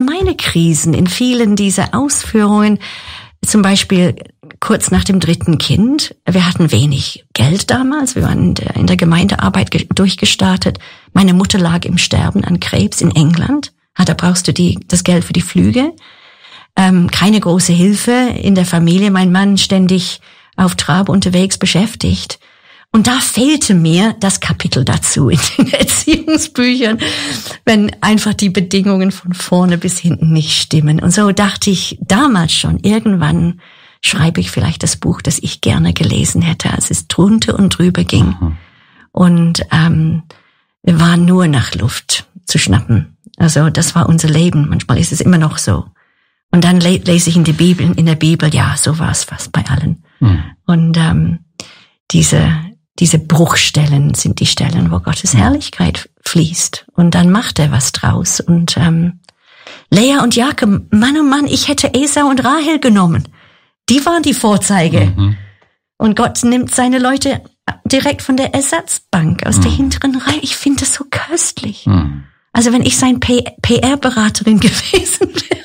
meine Krisen in vielen dieser Ausführungen. Zum Beispiel kurz nach dem 3. Kind. Wir hatten wenig Geld damals. Wir waren in der Gemeindearbeit durchgestartet. Meine Mutter lag im Sterben an Krebs in England. Da brauchst du das Geld für die Flüge. Keine große Hilfe in der Familie. Mein Mann ständig auf Trab unterwegs beschäftigt. Und da fehlte mir das Kapitel dazu in den Erziehungsbüchern, wenn einfach die Bedingungen von vorne bis hinten nicht stimmen. Und so dachte ich damals schon, irgendwann schreibe ich vielleicht das Buch, das ich gerne gelesen hätte, als es drunter und drüber ging. Mhm. Und wir waren nur nach Luft zu schnappen. Also das war unser Leben. Manchmal ist es immer noch so. Und dann lese ich in der Bibel, ja, so war es fast bei allen. Mhm. Und diese Bruchstellen sind die Stellen, wo Gottes Herrlichkeit fließt. Und dann macht er was draus. Und Lea und Jakob, Mann, oh Mann, ich hätte Esau und Rahel genommen. Die waren die Vorzeige. Mhm. Und Gott nimmt seine Leute direkt von der Ersatzbank aus der hinteren Reihe. Ich finde das so köstlich. Mhm. Also wenn ich sein PR-Beraterin gewesen wäre.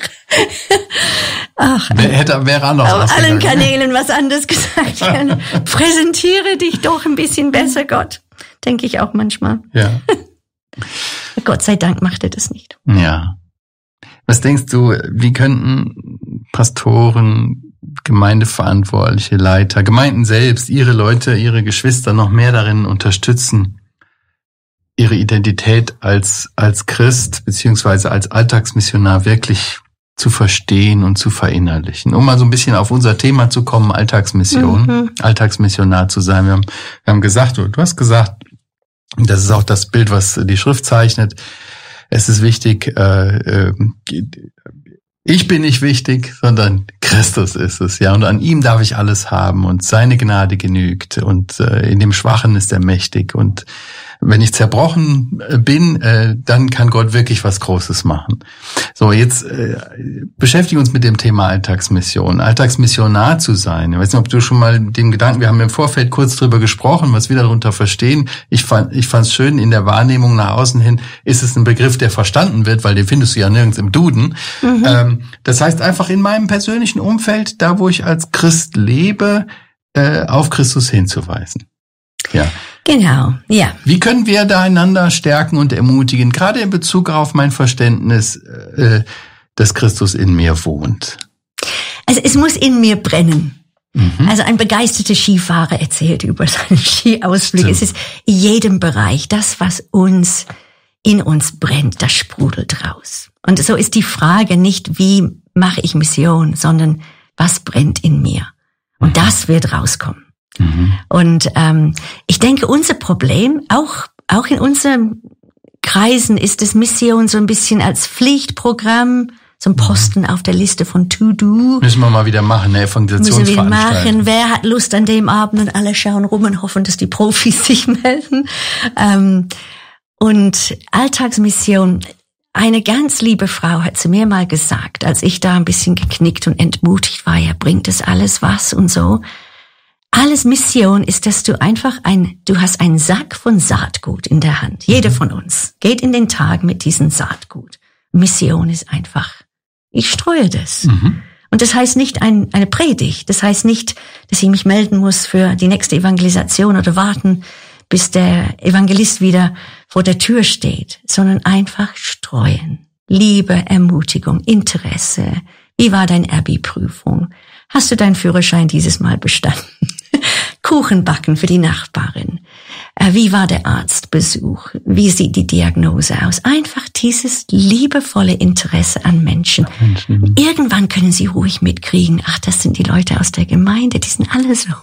Wäre anders auf allen Kanälen was anderes gesagt. Präsentiere dich doch ein bisschen besser, Gott. Denke ich auch manchmal. Ja. Gott sei Dank macht er das nicht. Ja. Was denkst du, wie könnten Pastoren, Gemeindeverantwortliche, Leiter, Gemeinden selbst, ihre Leute, ihre Geschwister noch mehr darin unterstützen, ihre Identität als Christ beziehungsweise als Alltagsmissionar wirklich zu verstehen und zu verinnerlichen. Um mal so ein bisschen auf unser Thema zu kommen, Alltagsmission, Alltagsmissionar zu sein. Wir haben gesagt, du hast gesagt, das ist auch das Bild, was die Schrift zeichnet. Es ist wichtig, ich bin nicht wichtig, sondern Christus ist es, ja. Und an ihm darf ich alles haben und seine Gnade genügt und in dem Schwachen ist er mächtig und wenn ich zerbrochen bin, dann kann Gott wirklich was Großes machen. So, jetzt beschäftigen uns mit dem Thema Alltagsmission. Alltagsmissionar zu sein. Ich weiß nicht, ob du schon mal den Gedanken, wir haben im Vorfeld kurz drüber gesprochen, was wir darunter verstehen. Ich fand's schön, in der Wahrnehmung nach außen hin ist es ein Begriff, der verstanden wird, weil den findest du ja nirgends im Duden. Mhm. Das heißt einfach in meinem persönlichen Umfeld, da wo ich als Christ lebe, auf Christus hinzuweisen. Ja. Genau, ja. Wie können wir da einander stärken und ermutigen, gerade in Bezug auf mein Verständnis, dass Christus in mir wohnt? Also es muss in mir brennen. Mhm. Also ein begeisterter Skifahrer erzählt über seine Skiausflüge. Es ist in jedem Bereich, das, was in uns brennt, das sprudelt raus. Und so ist die Frage nicht, wie mache ich Mission, sondern was brennt in mir? Und das wird rauskommen. Mhm. Und ich denke, unser Problem, auch in unseren Kreisen, ist das Mission so ein bisschen als Pflichtprogramm, so ein Posten auf der Liste von To-Do. Müssen wir mal wieder machen, eine Evangelisationsveranstaltung. Müssen wir machen. Wer hat Lust an dem Abend? Und alle schauen rum und hoffen, dass die Profis sich melden. Und Alltagsmission, eine ganz liebe Frau hat zu mir mal gesagt, als ich da ein bisschen geknickt und entmutigt war, ja, bringt das alles was und so. Alles Mission ist, dass du einfach du hast einen Sack von Saatgut in der Hand. Jeder von uns geht in den Tag mit diesem Saatgut. Mission ist einfach, ich streue das. Mhm. Und das heißt nicht eine Predigt. Das heißt nicht, dass ich mich melden muss für die nächste Evangelisation oder warten, bis der Evangelist wieder vor der Tür steht, sondern einfach streuen. Liebe, Ermutigung, Interesse. Wie war deine Abi-Prüfung? Hast du deinen Führerschein dieses Mal bestanden? Kuchen backen für die Nachbarin. Wie war der Arztbesuch? Wie sieht die Diagnose aus? Einfach dieses liebevolle Interesse an Menschen. Irgendwann können sie ruhig mitkriegen, ach, das sind die Leute aus der Gemeinde, die sind alle so.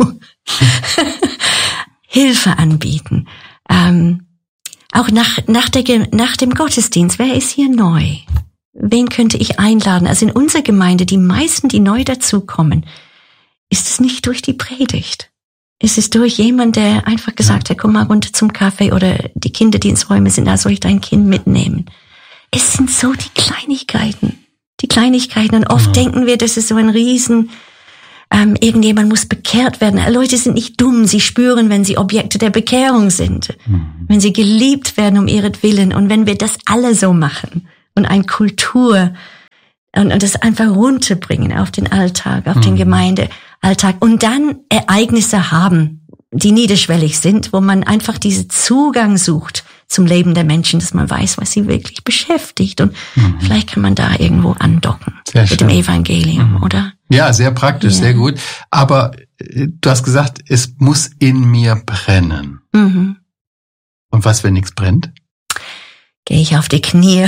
Hilfe anbieten. Auch nach dem Gottesdienst, wer ist hier neu? Wen könnte ich einladen? Also in unserer Gemeinde, die meisten, die neu dazukommen, ist es nicht durch die Predigt. Es ist durch jemand, der einfach gesagt hat, komm mal runter zum Kaffee oder die Kinderdiensträume sind da, soll ich dein Kind mitnehmen? Es sind so die Kleinigkeiten. Und oft denken wir, das ist so ein Riesen, irgendjemand muss bekehrt werden. Leute sind nicht dumm, sie spüren, wenn sie Objekte der Bekehrung sind. Wenn sie geliebt werden um ihretwillen und wenn wir das alle so machen und eine Kultur Und das einfach runterbringen auf den Alltag, auf den Gemeindealltag und dann Ereignisse haben, die niederschwellig sind, wo man einfach diesen Zugang sucht zum Leben der Menschen, dass man weiß, was sie wirklich beschäftigt und vielleicht kann man da irgendwo andocken mit dem Evangelium, oder? Ja, sehr praktisch, sehr gut. Aber du hast gesagt, es muss in mir brennen. Und was, wenn nichts brennt? Gehe ich auf die Knie.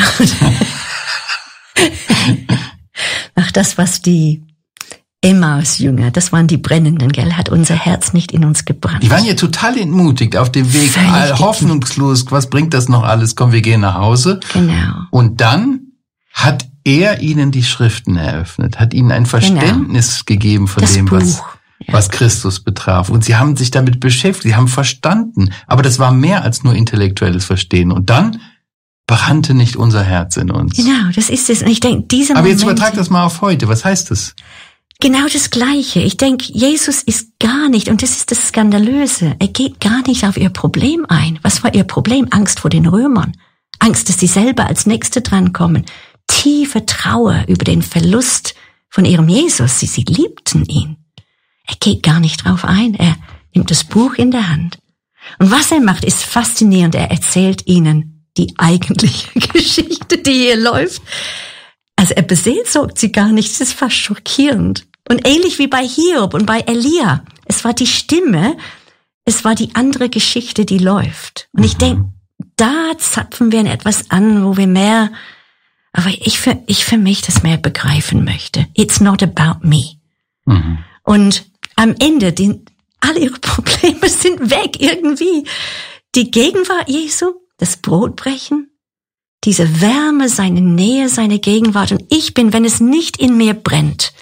Ach, das, was die Emmaus-Jünger, das waren die Brennenden, gell, hat unser Herz nicht in uns gebrannt. Die waren ja total entmutigt auf dem Weg, hoffnungslos, was bringt das noch alles, komm, wir gehen nach Hause. Genau. Und dann hat er ihnen die Schriften eröffnet, hat ihnen ein Verständnis gegeben von das dem, Buch. was Christus betraf. Und sie haben sich damit beschäftigt, sie haben verstanden. Aber das war mehr als nur intellektuelles Verstehen. Und dann brannte nicht unser Herz in uns. Genau, das ist es. Und ich denke, diese Aber Momente, jetzt übertrag das mal auf heute. Was heißt das? Genau das Gleiche. Ich denke, Jesus ist gar nicht, und das ist das Skandalöse, er geht gar nicht auf ihr Problem ein. Was war ihr Problem? Angst vor den Römern. Angst, dass sie selber als Nächste drankommen. Tiefe Trauer über den Verlust von ihrem Jesus. Sie liebten ihn. Er geht gar nicht drauf ein. Er nimmt das Buch in der Hand. Und was er macht, ist faszinierend. Er erzählt ihnen die eigentliche Geschichte, die hier läuft. Also er beseelsorgt sie gar nicht. Das ist fast schockierend. Und ähnlich wie bei Hiob und bei Elia. Es war die Stimme, es war die andere Geschichte, die läuft. Und ich denke, da zapfen wir in etwas an, wo wir mehr, aber ich für mich das mehr begreifen möchte. It's not about me. Und am Ende, alle ihre Probleme sind weg irgendwie. Die Gegenwart Jesu, das Brotbrechen, diese Wärme, seine Nähe, seine Gegenwart. Und ich bin, wenn es nicht in mir brennt,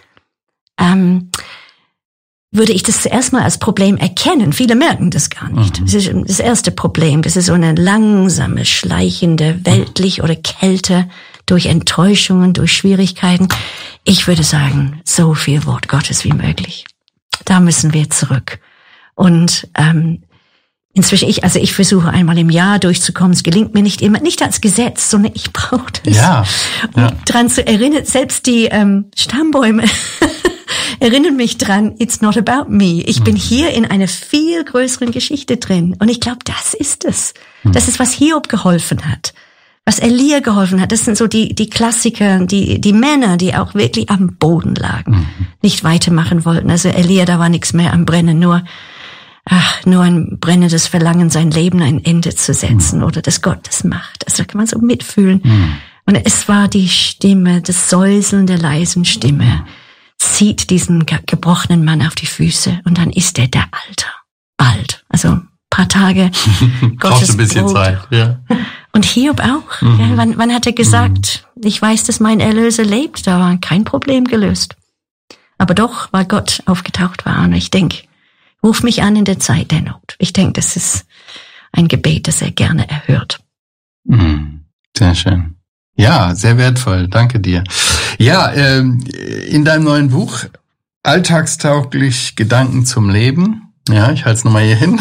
würde ich das zuerst mal als Problem erkennen. Viele merken das gar nicht. Das ist das erste Problem. Das ist so eine langsame, schleichende, weltlich oder Kälte durch Enttäuschungen, durch Schwierigkeiten. Ich würde sagen, so viel Wort Gottes wie möglich. Da müssen wir zurück. Und inzwischen, ich versuche einmal im Jahr durchzukommen. Es gelingt mir nicht immer, nicht als Gesetz, sondern ich brauche das. Ja. Um dran zu erinnern, selbst die Stammbäume erinnern mich dran, it's not about me. Ich bin hier in einer viel größeren Geschichte drin. Und ich glaube, das ist es. Das ist, was Hiob geholfen hat. Was Elia geholfen hat. Das sind so die Klassiker, die Männer, die auch wirklich am Boden lagen. Nicht weitermachen wollten. Also Elia, da war nichts mehr am Brennen, nur ein brennendes Verlangen, sein Leben ein Ende zu setzen oder dass Gott das macht. Also da kann man so mitfühlen. Und es war die Stimme, das Säuseln der leisen Stimme, zieht diesen gebrochenen Mann auf die Füße und dann ist er der alt. Also ein paar Tage Gottes ein bisschen Brot. Zeit, ja. Und Hiob auch. Ja, wann hat er gesagt, ich weiß, dass mein Erlöser lebt, da war kein Problem gelöst. Aber doch, weil Gott aufgetaucht war. Und ich denke, ruf mich an in der Zeit der Not. Ich denke, das ist ein Gebet, das er gerne erhört. Sehr schön. Ja, sehr wertvoll. Danke dir. Ja, in deinem neuen Buch Alltagstauglich Gedanken zum Leben. Ja, ich halte es nochmal hier hin.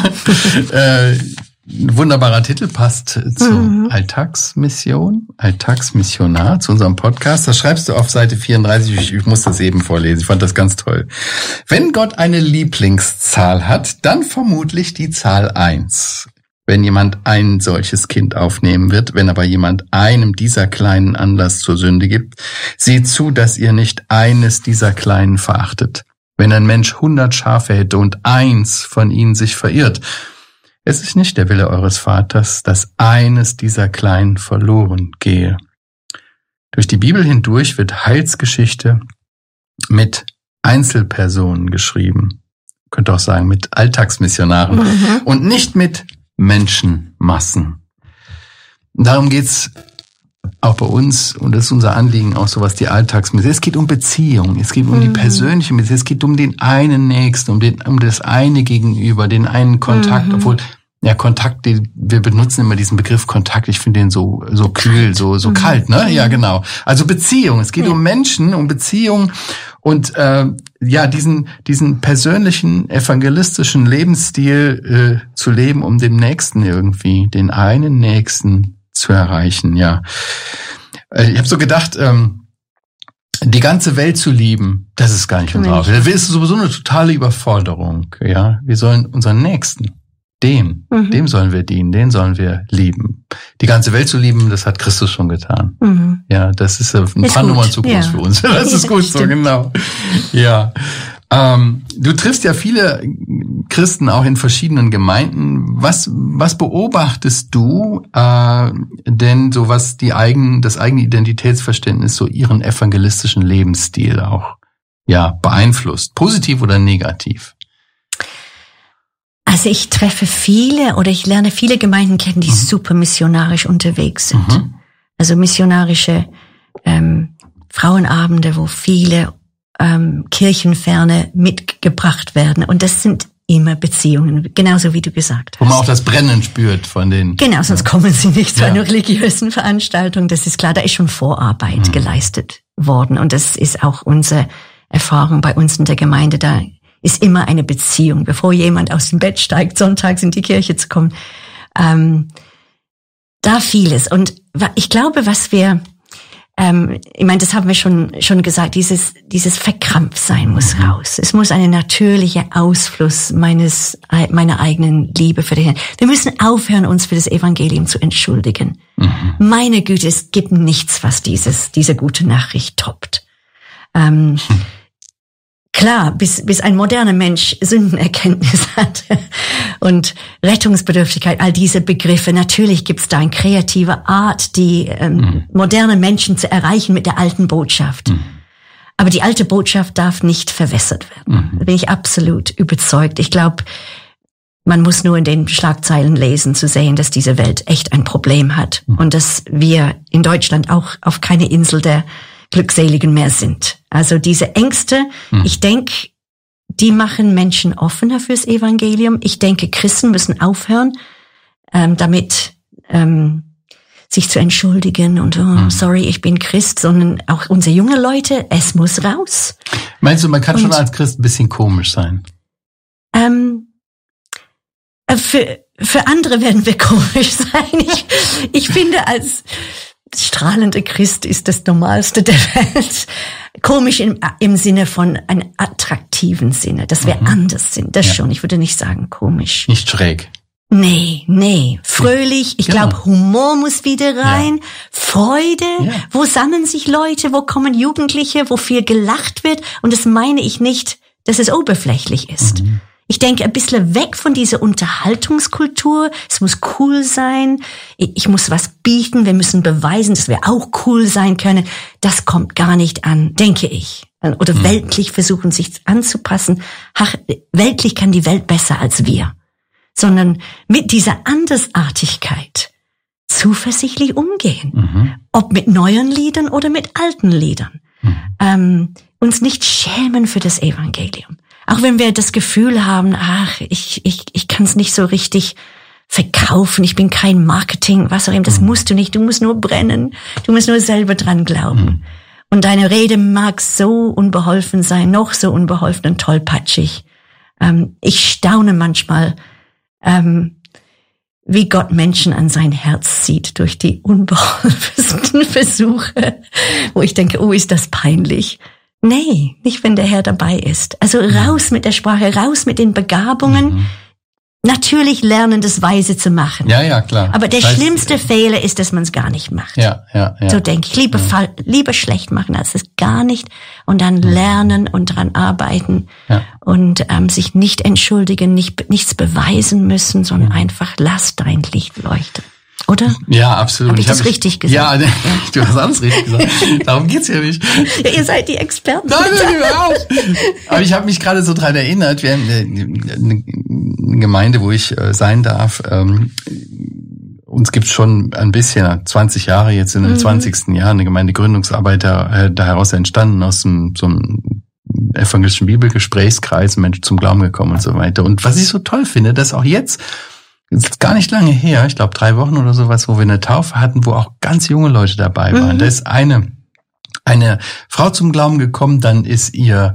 Ein wunderbarer Titel, passt zur Alltagsmission, Alltagsmissionar, zu unserem Podcast. Das schreibst du auf Seite 34, ich muss das eben vorlesen, ich fand das ganz toll. Wenn Gott eine Lieblingszahl hat, dann vermutlich die Zahl 1. Wenn jemand ein solches Kind aufnehmen wird, wenn aber jemand einem dieser Kleinen Anlass zur Sünde gibt, seht zu, dass ihr nicht eines dieser Kleinen verachtet. Wenn ein Mensch 100 Schafe hätte und eins von ihnen sich verirrt, es ist nicht der Wille eures Vaters, dass eines dieser Kleinen verloren gehe. Durch die Bibel hindurch wird Heilsgeschichte mit Einzelpersonen geschrieben. Man könnte auch sagen mit Alltagsmissionaren und nicht mit Menschenmassen. Darum geht's auch bei uns, und das ist unser Anliegen, auch so was die Alltagsmission. Es geht um Beziehung, es geht um die persönliche Beziehung, es geht um den einen Nächsten, um das eine Gegenüber, den einen Kontakt, obwohl, ja, Kontakt, wir benutzen immer diesen Begriff Kontakt, ich finde den so kühl, so kalt, ne? Ja, genau. Also Beziehung, es geht um Menschen, um Beziehung und diesen persönlichen, evangelistischen Lebensstil zu leben, um dem Nächsten irgendwie, den einen Nächsten zu erreichen, ja. Ich habe so gedacht, Die ganze Welt zu lieben, das ist gar nicht unsere Aufgabe. Das ist sowieso eine totale Überforderung. Ja, wir sollen unseren Nächsten, dem sollen wir dienen, den sollen wir lieben. Die ganze Welt zu lieben, das hat Christus schon getan. Ja, das ist ein paar Nummern zu groß für uns. Das ist gut so, genau. Ja. Du triffst ja viele Christen auch in verschiedenen Gemeinden. Was beobachtest du denn so, was das eigene Identitätsverständnis, so ihren evangelistischen Lebensstil auch beeinflusst, positiv oder negativ? Also ich treffe ich lerne viele Gemeinden kennen, die super missionarisch unterwegs sind. Also missionarische Frauenabende, wo viele Kirchenferne mitgebracht werden. Und das sind immer Beziehungen, genauso wie du gesagt hast. Wo man auch das Brennen spürt von den... Genau, sonst kommen sie nicht zu einer religiösen Veranstaltung. Das ist klar, da ist schon Vorarbeit geleistet worden. Und das ist auch unsere Erfahrung bei uns in der Gemeinde. Da ist immer eine Beziehung, bevor jemand aus dem Bett steigt, sonntags in die Kirche zu kommen. Da vieles. Und ich glaube, was wir... ich meine, das haben wir schon gesagt, dieses Verkrampftsein muss raus. Es muss ein natürlicher Ausfluss meiner eigenen Liebe für den Herrn. Wir müssen aufhören, uns für das Evangelium zu entschuldigen. Meine Güte, es gibt nichts, was diese gute Nachricht toppt. Klar, bis ein moderner Mensch Sündenerkenntnis hat und Rettungsbedürftigkeit, all diese Begriffe. Natürlich gibt's da eine kreative Art, die moderne Menschen zu erreichen mit der alten Botschaft. Aber die alte Botschaft darf nicht verwässert werden. Da bin ich absolut überzeugt. Ich glaube, man muss nur in den Schlagzeilen lesen, zu sehen, dass diese Welt echt ein Problem hat und dass wir in Deutschland auch auf keine Insel der Glückseligen mehr sind. Also diese Ängste, ich denke, die machen Menschen offener fürs Evangelium. Ich denke, Christen müssen aufhören, damit sich zu entschuldigen und sorry, ich bin Christ, sondern auch unsere jungen Leute, es muss raus. Meinst du, man kann schon als Christ ein bisschen komisch sein? Für andere werden wir komisch sein. Ich finde, als strahlende Christ ist das Normalste der Welt. Komisch im Sinne von einem attraktiven Sinne, dass wir anders sind. Das schon. Ich würde nicht sagen komisch. Nicht schräg. Nee. Fröhlich. Ich glaube, Humor muss wieder rein. Ja. Freude. Ja. Wo sammeln sich Leute? Wo kommen Jugendliche? Wo viel gelacht wird? Und das meine ich nicht, dass es oberflächlich ist. Ich denke, ein bisschen weg von dieser Unterhaltungskultur. Es muss cool sein. Ich muss was bieten. Wir müssen beweisen, dass wir auch cool sein können. Das kommt gar nicht an, denke ich. Oder weltlich versuchen, sich anzupassen. Ach, weltlich kann die Welt besser als wir. Sondern mit dieser Andersartigkeit zuversichtlich umgehen. Ob mit neuen Liedern oder mit alten Liedern. Uns nicht schämen für das Evangelium. Auch wenn wir das Gefühl haben, ich kann es nicht so richtig verkaufen, ich bin kein Marketing, was auch immer, das musst du nicht, du musst nur brennen, du musst nur selber dran glauben. Und deine Rede mag so unbeholfen sein, noch so unbeholfen und tollpatschig. Ich staune manchmal, wie Gott Menschen an sein Herz zieht durch die unbeholfensten Versuche, wo ich denke, ist das peinlich. Nee, nicht wenn der Herr dabei ist. Also raus mit der Sprache, raus mit den Begabungen. Natürlich lernen, das weise zu machen. Ja, klar. Aber der schlimmste Fehler ist, dass man es gar nicht macht. Ja. So denke ich. Lieber schlecht machen, als es gar nicht. Und dann lernen und dran arbeiten. Ja. Und sich nicht entschuldigen, nichts beweisen müssen, sondern einfach lass dein Licht leuchten. Oder? Ja, absolut. Habe ich das richtig gesagt? Ja, du hast alles richtig gesagt. Darum geht's ja nicht. Ja, ihr seid die Experten. Nein, überhaupt. Aber ich habe mich gerade so dran erinnert, wir haben eine Gemeinde, wo ich sein darf. Uns gibt's schon ein bisschen, 20 Jahre jetzt in den 20. Jahr, eine Gemeindegründungsarbeit da heraus entstanden, aus so einem evangelischen Bibelgesprächskreis, Menschen zum Glauben gekommen und so weiter. Und was ich so toll finde, dass auch jetzt, es ist gar nicht lange her, ich glaube 3 Wochen oder sowas, wo wir eine Taufe hatten, wo auch ganz junge Leute dabei waren. Da ist eine Frau zum Glauben gekommen, dann ist ihr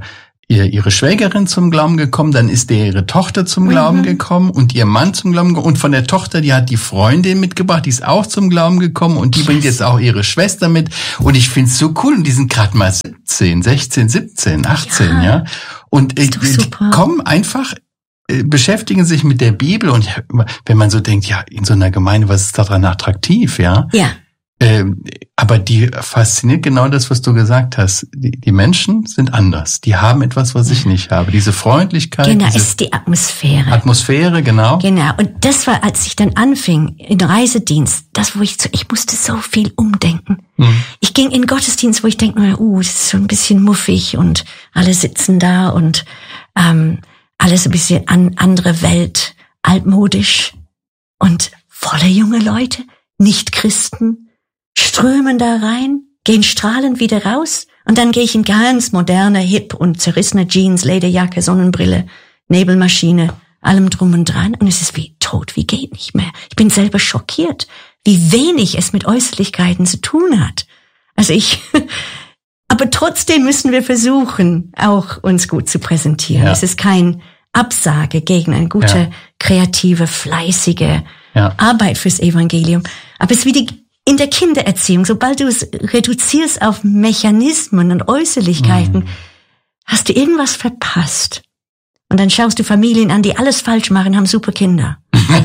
ihre Schwägerin zum Glauben gekommen, dann ist ihre Tochter zum Glauben gekommen und ihr Mann zum Glauben gekommen. Und von der Tochter, die hat die Freundin mitgebracht, die ist auch zum Glauben gekommen und die bringt jetzt auch ihre Schwester mit. Und ich find's so cool. Und die sind gerade mal 17, 16, 17, 18, ja. Und die kommen einfach, beschäftigen sich mit der Bibel. Und wenn man so denkt, ja, in so einer Gemeinde, was ist daran attraktiv, ja? Ja. Aber die fasziniert genau das, was du gesagt hast. Die Menschen sind anders. Die haben etwas, was ich nicht habe. Diese Freundlichkeit. Genau, es ist die Atmosphäre. Atmosphäre, genau. Genau. Und das war, als ich dann anfing, in Reisedienst, das, wo ich musste so viel umdenken. Ich ging in Gottesdienst, wo ich denke, das ist so ein bisschen muffig und alle sitzen da und alles ein bisschen andere Welt, altmodisch und voller junge Leute, Nicht-Christen, strömen da rein, gehen strahlend wieder raus und dann gehe ich in ganz moderne, hip und zerrissene Jeans, Lederjacke, Sonnenbrille, Nebelmaschine, allem drum und dran und es ist wie tot, wie geht nicht mehr. Ich bin selber schockiert, wie wenig es mit Äußerlichkeiten zu tun hat. Also aber trotzdem müssen wir versuchen, auch uns gut zu präsentieren. Ja. Es ist kein Absage gegen eine gute, kreative, fleißige Arbeit fürs Evangelium. Aber es ist wie in der Kindererziehung, sobald du es reduzierst auf Mechanismen und Äußerlichkeiten, hast du irgendwas verpasst. Und dann schaust du Familien an, die alles falsch machen, haben super Kinder.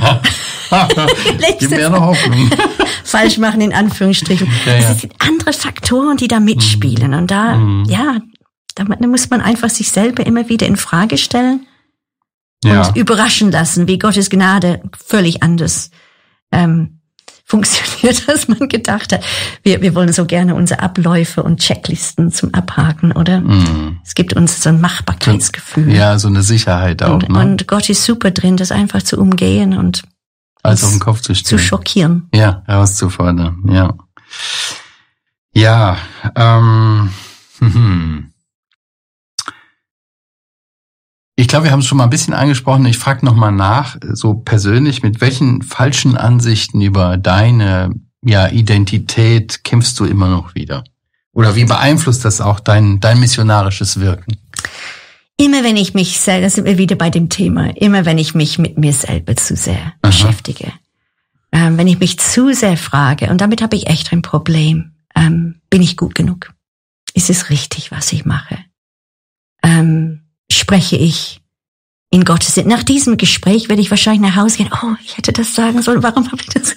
Gib mir eine Hoffnung. Falsch machen in Anführungsstrichen. Es sind andere Faktoren, die da mitspielen. Und da muss man einfach sich selber immer wieder in Frage stellen und überraschen lassen, wie Gottes Gnade völlig anders funktioniert, als man gedacht hat. Wir wollen so gerne unsere Abläufe und Checklisten zum Abhaken, oder? Es gibt uns so ein Machbarkeitsgefühl. Ja, so eine Sicherheit auch. Und Gott ist super drin, das einfach zu umgehen und alles auf den Kopf zu stellen. Zu schockieren. Ja, herauszufordern, ja. Ja, Ich glaube, wir haben es schon mal ein bisschen angesprochen. Ich frage nochmal nach, so persönlich, mit welchen falschen Ansichten über deine Identität kämpfst du immer noch wieder? Oder wie beeinflusst das auch dein missionarisches Wirken? Immer wenn ich mich selber, da sind wir wieder bei dem Thema, immer wenn ich mich mit mir selber zu sehr beschäftige, wenn ich mich zu sehr frage, und damit habe ich echt ein Problem, bin ich gut genug? Ist es richtig, was ich mache? Spreche ich in Gottes Sinn? Nach diesem Gespräch werde ich wahrscheinlich nach Hause gehen, ich hätte das sagen sollen, warum habe ich das?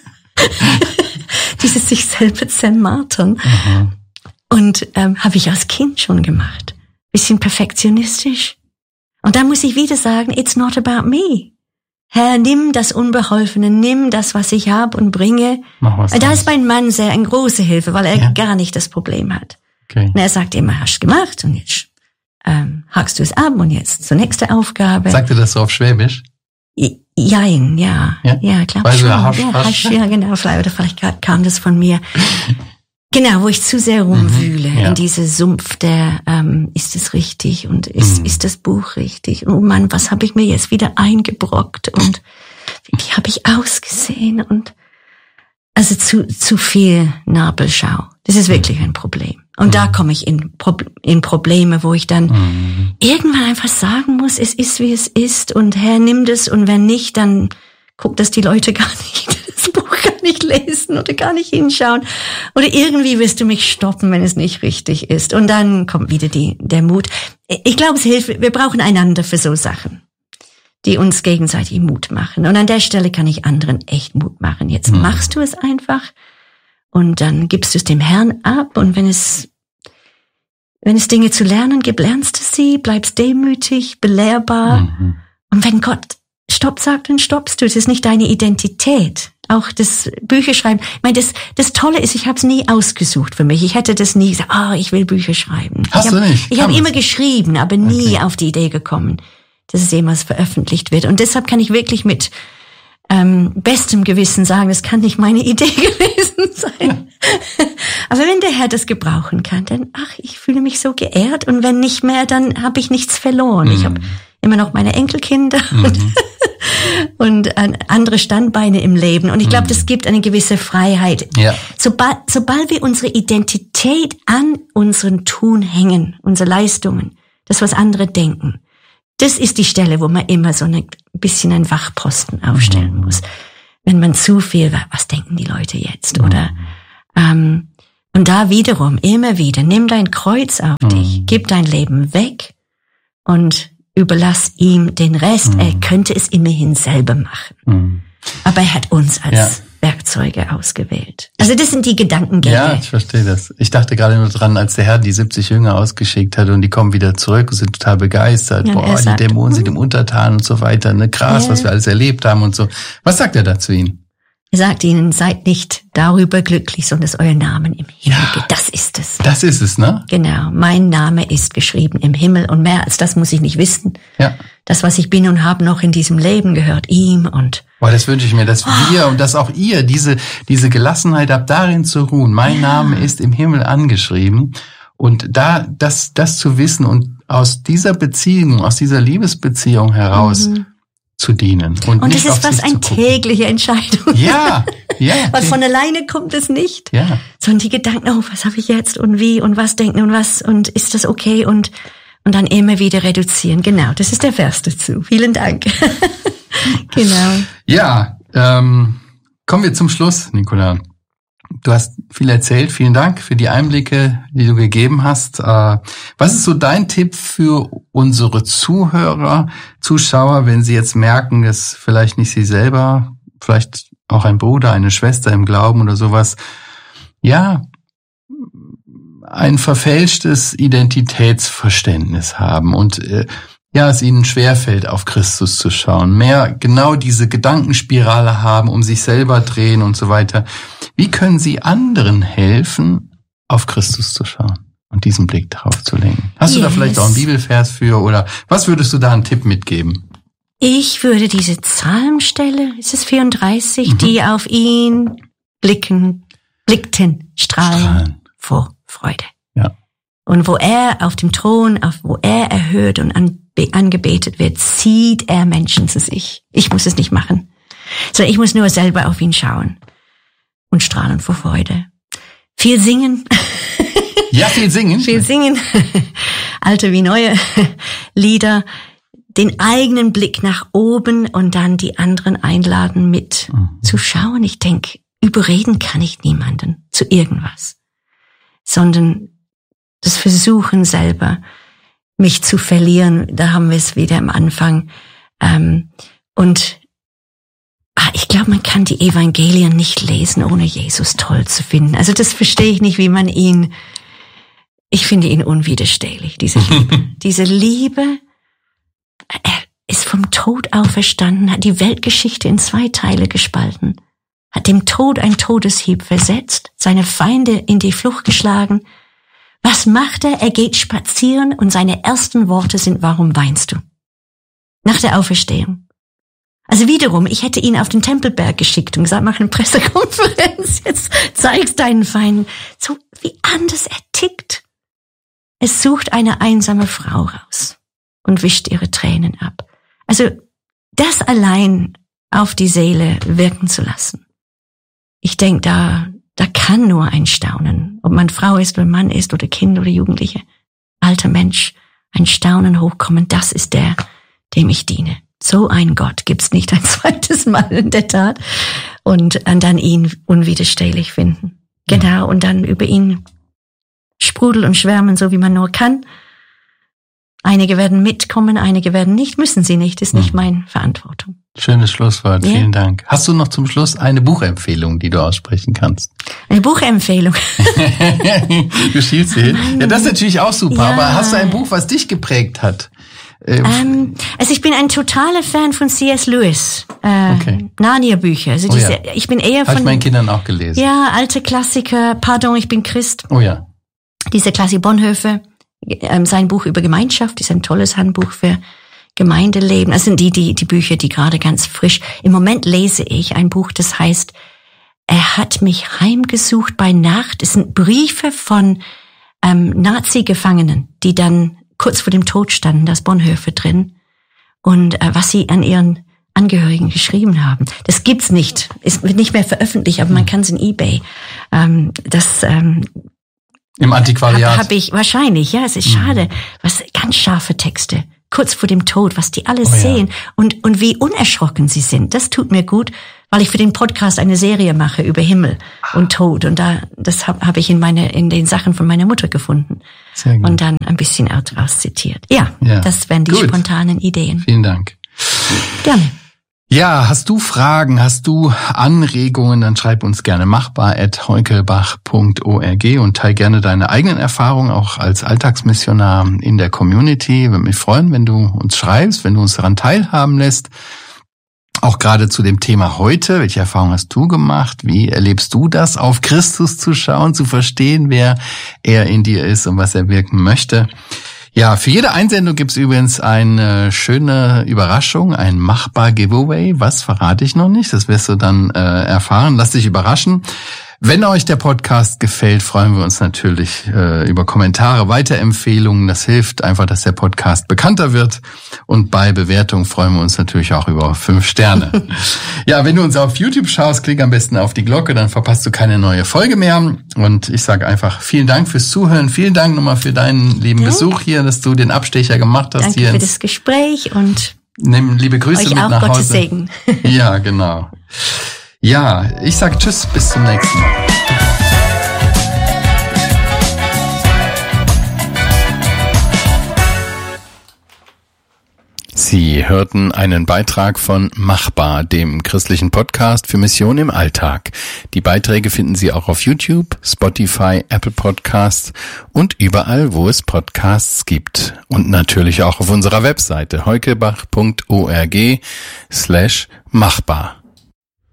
Dieses sich selber zermartern. Und habe ich als Kind schon gemacht. Bisschen perfektionistisch. Und dann muss ich wieder sagen, it's not about me. Herr, nimm das Unbeholfene, nimm das, was ich habe und bringe. Da ist mein Mann eine große Hilfe, weil er gar nicht das Problem hat. Okay. Und er sagt immer, hast du gemacht und jetzt hakst du es ab und jetzt zur nächsten Aufgabe. Sagt er das so auf Schwäbisch? Jein, ja, klar. Weil ja, genau, vielleicht kam das von mir. Genau, wo ich zu sehr rumwühle in diese Sumpf der, ist es richtig und ist das Buch richtig? Oh Mann, was habe ich mir jetzt wieder eingebrockt und wie habe ich ausgesehen? Und also zu viel Nabelschau. Das ist wirklich ein Problem. Und da komme ich in Probleme, wo ich dann irgendwann einfach sagen muss, es ist, wie es ist und Herr, nimm das und wenn nicht, dann guck, dass die Leute das Buch gar nicht lesen oder gar nicht hinschauen. Oder irgendwie wirst du mich stoppen, wenn es nicht richtig ist. Und dann kommt wieder der Mut. Ich glaube, es hilft, wir brauchen einander für so Sachen, die uns gegenseitig Mut machen. Und an der Stelle kann ich anderen echt Mut machen. Jetzt machst du es einfach. Und dann gibst du es dem Herrn ab und wenn es Dinge zu lernen gibt, lernst du sie, bleibst demütig, belehrbar. Und wenn Gott Stopp sagt, dann stoppst du. Es ist nicht deine Identität. Auch das Bücherschreiben. Ich meine, das Tolle ist, ich habe es nie ausgesucht für mich. Ich hätte das nie gesagt, ich will Bücher schreiben. Hast du nicht? Ich habe immer geschrieben, aber nie auf die Idee gekommen, dass es jemals veröffentlicht wird. Und deshalb kann ich wirklich mit bestem Gewissen sagen, das kann nicht meine Idee gewesen sein. Aber wenn der Herr das gebrauchen kann, dann, ich fühle mich so geehrt und wenn nicht mehr, dann habe ich nichts verloren. Ich habe immer noch meine Enkelkinder und andere Standbeine im Leben. Und ich glaube, das gibt eine gewisse Freiheit. Ja. Sobald wir unsere Identität an unseren Tun hängen, unsere Leistungen, das, was andere denken. Das ist die Stelle, wo man immer so ein bisschen einen Wachposten aufstellen muss. Wenn man zu viel, was denken die Leute jetzt? Oder und da wiederum, immer wieder, nimm dein Kreuz auf dich, gib dein Leben weg und überlass ihm den Rest. Er könnte es immerhin selber machen. Aber er hat uns als Werkzeuge ausgewählt. Also das sind die Gedankengänge. Ja, ich verstehe das. Ich dachte gerade nur dran, als der Herr die 70 Jünger ausgeschickt hat und die kommen wieder zurück und sind total begeistert. Ja, die Dämonen sind im Untertan und so weiter. Ne, krass, was wir alles erlebt haben und so. Was sagt er da zu ihnen? Er sagt ihnen, seid nicht darüber glücklich, sondern dass euer Name im Himmel geht. Das ist es. Das ist es, ne? Genau. Mein Name ist geschrieben im Himmel und mehr als das muss ich nicht wissen. Ja. Das, was ich bin und habe noch in diesem Leben, gehört ihm und boah, das wünsche ich mir, dass wir und dass auch ihr diese Gelassenheit habt, darin zu ruhen. Mein Name ist im Himmel angeschrieben und da das zu wissen und aus dieser Beziehung, aus dieser Liebesbeziehung heraus zu dienen. Und das ist fast eine tägliche Entscheidung. Ja. Weil von alleine kommt es nicht. Ja. Sondern die Gedanken, oh, was habe ich jetzt und wie und was denken und was und ist das okay und dann immer wieder reduzieren. Genau, das ist der Vers dazu. Vielen Dank. Genau. Ja, kommen wir zum Schluss, Nicola. Du hast viel erzählt. Vielen Dank für die Einblicke, die du gegeben hast. Was ist so dein Tipp für unsere Zuhörer, Zuschauer, wenn sie jetzt merken, dass vielleicht nicht sie selber, vielleicht auch ein Bruder, eine Schwester im Glauben oder sowas, ja, ein verfälschtes Identitätsverständnis haben und es ihnen schwerfällt, auf Christus zu schauen, mehr genau diese Gedankenspirale haben, um sich selber drehen und so weiter. Wie können sie anderen helfen, auf Christus zu schauen und diesen Blick darauf zu lenken? Hast du da vielleicht auch einen Bibelvers für oder was würdest du da einen Tipp mitgeben? Ich würde diese Psalmstelle, ist es 34, die auf ihn blickten, strahlen vor Freude. Ja. Und wo er auf dem Thron, wo er erhört und angebetet wird, zieht er Menschen zu sich. Ich muss es nicht machen. So, ich muss nur selber auf ihn schauen und strahlen vor Freude. Viel singen. Ja, viel singen. Viel singen. Alte wie neue Lieder. Den eigenen Blick nach oben und dann die anderen einladen, mit zu schauen. Ich denke, überreden kann ich niemanden zu irgendwas, sondern das Versuchen selber, mich zu verlieren, da haben wir es wieder am Anfang. Und ich glaube, man kann die Evangelien nicht lesen, ohne Jesus toll zu finden. Also das verstehe ich nicht, wie man ich finde ihn unwiderstehlich, diese Liebe. Diese Liebe, er ist vom Tod auferstanden, hat die Weltgeschichte in 2 Teile gespalten, hat dem Tod ein Todeshieb versetzt, seine Feinde in die Flucht geschlagen. Was macht er? Er geht spazieren und seine ersten Worte sind, warum weinst du? Nach der Auferstehung. Also wiederum, ich hätte ihn auf den Tempelberg geschickt und gesagt, mach eine Pressekonferenz, jetzt zeig's deinen Feinden. So wie anders er tickt. Es sucht eine einsame Frau raus und wischt ihre Tränen ab. Also das allein auf die Seele wirken zu lassen. Ich denke, da kann nur ein Staunen, ob man Frau ist oder Mann ist oder Kind oder Jugendliche, alter Mensch, ein Staunen hochkommen, das ist der, dem ich diene. So ein Gott gibt's nicht ein zweites Mal in der Tat. Und dann ihn unwiderstehlich finden. Genau, und dann über ihn sprudeln und schwärmen, so wie man nur kann. Einige werden mitkommen, einige werden nicht, müssen sie nicht, ist nicht meine Verantwortung. Schönes Schlusswort, vielen Dank. Hast du noch zum Schluss eine Buchempfehlung, die du aussprechen kannst? Eine Buchempfehlung? Du schielst hier hin. Ja, das ist natürlich auch super, aber hast du ein Buch, was dich geprägt hat? Also ich bin ein totaler Fan von C.S. Lewis, Narnia-Bücher. Also ich bin eher von... Habe ich meinen Kindern auch gelesen. Ja, alte Klassiker, Pardon, ich bin Christ. Oh ja. Diese Klasse Bonhoeffer, sein Buch über Gemeinschaft ist ein tolles Handbuch für Gemeindeleben. Das sind die Bücher, die gerade ganz frisch... Im Moment lese ich ein Buch, das heißt, er hat mich heimgesucht bei Nacht. Es sind Briefe von Nazi-Gefangenen, die dann kurz vor dem Tod standen, das Bonhoeffer drin, und was sie an ihren Angehörigen geschrieben haben. Das gibt's nicht, wird nicht mehr veröffentlicht, aber man kann es in eBay. Das Im Antiquariat. Habe ich wahrscheinlich, ja, es ist schade. Was ganz scharfe Texte, kurz vor dem Tod, was die alles sehen und wie unerschrocken sie sind. Das tut mir gut, weil ich für den Podcast eine Serie mache über Himmel und Tod und das habe ich in den Sachen von meiner Mutter gefunden. Sehr gut. Und dann ein bisschen daraus zitiert. Ja, das wären die spontanen Ideen. Vielen Dank. Gerne. Ja, hast du Fragen, hast du Anregungen, dann schreib uns gerne machbar@heukelbach.org und teil gerne deine eigenen Erfahrungen auch als Alltagsmissionar in der Community. Würde mich freuen, wenn du uns schreibst, wenn du uns daran teilhaben lässt. Auch gerade zu dem Thema heute, welche Erfahrungen hast du gemacht? Wie erlebst du das, auf Christus zu schauen, zu verstehen, wer er in dir ist und was er wirken möchte? Ja, für jede Einsendung gibt's übrigens eine schöne Überraschung, ein Machbar-Giveaway. Was verrate ich noch nicht, das wirst du dann erfahren. Lass dich überraschen. Wenn euch der Podcast gefällt, freuen wir uns natürlich über Kommentare, Weiterempfehlungen. Das hilft einfach, dass der Podcast bekannter wird. Und bei Bewertungen freuen wir uns natürlich auch über 5 Sterne. Ja, wenn du uns auf YouTube schaust, klick am besten auf die Glocke, dann verpasst du keine neue Folge mehr. Und ich sage einfach vielen Dank fürs Zuhören. Vielen Dank nochmal für deinen lieben Besuch hier, dass du den Abstecher gemacht hast. Danke hier für das Gespräch und nimm liebe Grüße euch mit auch nach Gottes Hause. Segen. Ja, genau. Ja, ich sag tschüss, bis zum nächsten Mal. Sie hörten einen Beitrag von Machbar, dem christlichen Podcast für Mission im Alltag. Die Beiträge finden Sie auch auf YouTube, Spotify, Apple Podcasts und überall, wo es Podcasts gibt. Und natürlich auch auf unserer Webseite heukelbach.org/machbar.